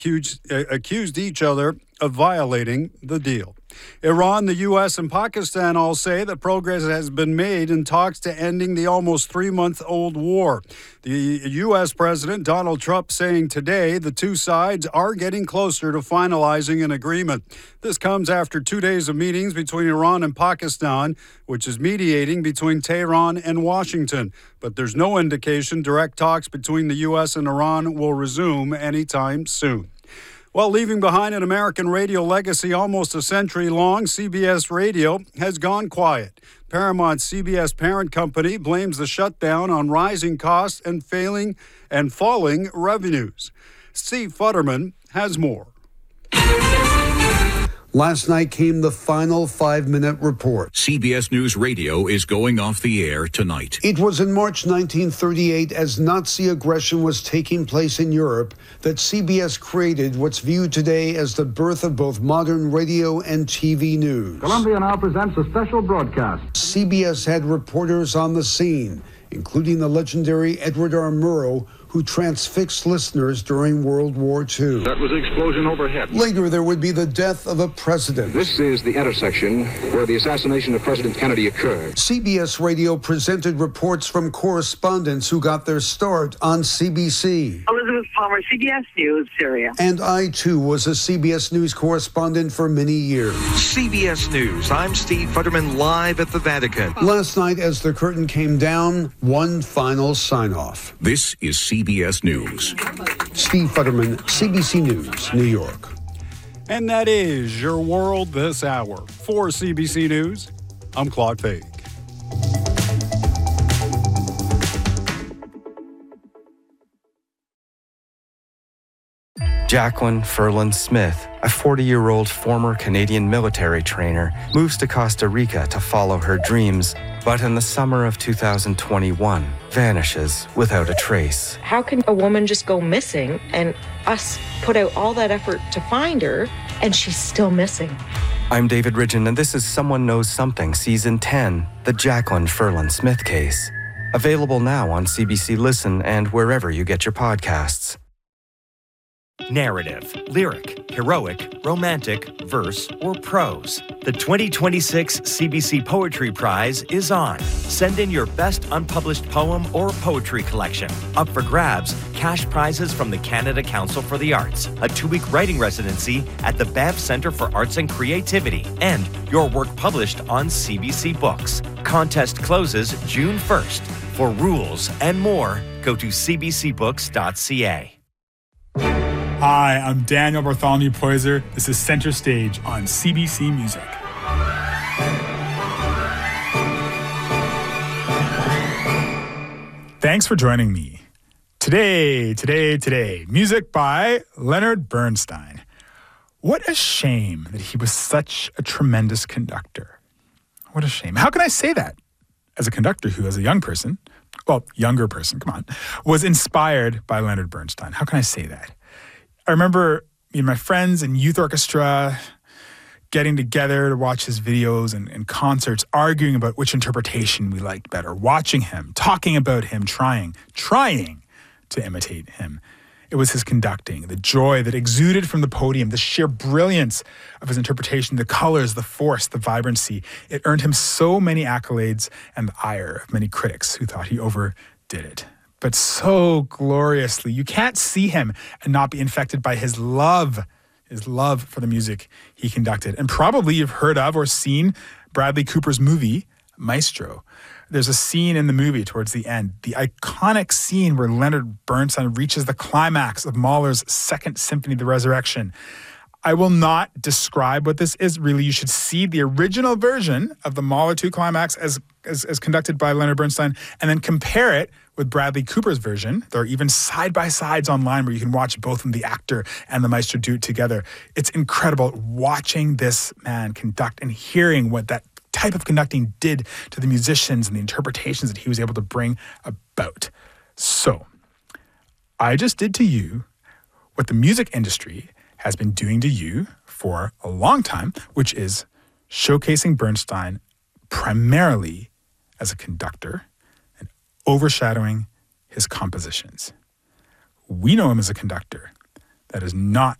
accused each other of violating the deal. Iran, the U.S., and Pakistan all say that progress has been made in talks to ending the almost 3-month-old war. The U.S. President Donald Trump saying today the two sides are getting closer to finalizing an agreement. This comes after 2 days of meetings between Iran and Pakistan, which is mediating between Tehran and Washington. But there's no indication direct talks between the U.S. and Iran will resume anytime soon. While leaving behind an American radio legacy almost a century long, CBS Radio has gone quiet. Paramount's CBS parent company blames the shutdown on rising costs and falling revenues. Steve Futterman has more. Last night came the final 5-minute report. CBS News Radio is going off the air tonight. It was in March 1938, as Nazi aggression was taking place in Europe, that CBS created what's viewed today as the birth of both modern radio and TV news. Columbia now presents a special broadcast. CBS had reporters on the scene, including the legendary Edward R. Murrow, who transfixed listeners during World War II. That was an explosion overhead. Later, there would be the death of a president. This is the intersection where the assassination of President Kennedy occurred. CBS Radio presented reports from correspondents who got their start on CBC. Elizabeth Palmer, CBS News, Syria. And I, too, was a CBS News correspondent for many years. CBS News, I'm Steve Futterman, live at the Vatican. Last night, as the curtain came down, one final sign-off. This is CBS News. Steve Futterman, CBC News, New York. And that is your world this hour. For CBC News, I'm Claude Fake. Jacqueline Ferland Smith, a 40-year-old former Canadian military trainer, moves to Costa Rica to follow her dreams, but in the summer of 2021, vanishes without a trace. How can a woman just go missing and us put out all that effort to find her and she's still missing? I'm David Ridgen, and this is Someone Knows Something, Season 10, The Jacqueline Ferland Smith Case. Available now on CBC Listen and wherever you get your podcasts. Narrative, lyric, heroic, romantic, verse, or prose. The 2026 CBC Poetry Prize is on. Send in your best unpublished poem or poetry collection. Up for grabs, cash prizes from the Canada Council for the Arts, a 2-week writing residency at the Banff Centre for Arts and Creativity, and your work published on CBC Books. Contest closes June 1st. For rules and more, go to cbcbooks.ca. Hi, I'm Daniel Bartholomew Poyser. This is Center Stage on CBC Music. Thanks for joining me. Today, music by Leonard Bernstein. What a shame that he was such a tremendous conductor. What a shame. How can I say that? As a conductor who, as a younger person, was inspired by Leonard Bernstein. How can I say that? I remember my friends in youth orchestra getting together to watch his videos and concerts, arguing about which interpretation we liked better, watching him, talking about him, trying to imitate him. It was his conducting, the joy that exuded from the podium, the sheer brilliance of his interpretation, the colors, the force, the vibrancy. It earned him so many accolades and the ire of many critics who thought he overdid it. But so gloriously. You can't see him and not be infected by his love for the music he conducted. And probably you've heard of or seen Bradley Cooper's movie, Maestro. There's a scene in the movie towards the end, the iconic scene where Leonard Bernstein reaches the climax of Mahler's Second Symphony, The Resurrection. I will not describe what this is. Really, you should see the original version of the Mahler 2 climax as conducted by Leonard Bernstein, and then compare it with Bradley Cooper's version. There are even side-by-sides online where you can watch both of the actor and the maestro do it together. It's incredible watching this man conduct and hearing what that type of conducting did to the musicians and the interpretations that he was able to bring about. So, I just did to you what the music industry has been doing to you for a long time, which is showcasing Bernstein primarily as a conductor and overshadowing his compositions. We know him as a conductor. That is not